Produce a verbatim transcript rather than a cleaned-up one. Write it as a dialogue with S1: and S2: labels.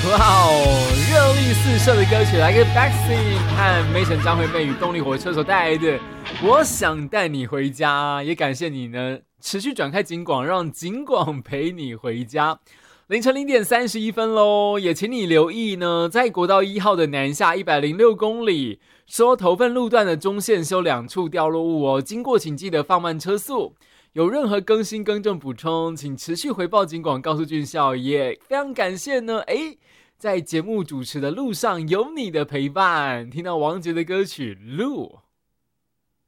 S1: 哇哦，热力四射的歌曲，来个 Backstreet 和 Mason 张惠妹与动力火车所带来的《我想带你回家》，也感谢你呢持续转开警广，让警广陪你回家。凌晨零点三十一分喽，也请你留意呢，在国道一号的南下一百零六公里，说头份路段的中线修两处掉落物哦，经过请记得放慢车速。有任何更新更正补充，请持续回报警广告诉俊孝，也非常感谢呢。诶，在节目主持的路上有你的陪伴，听到王杰的歌曲《路》。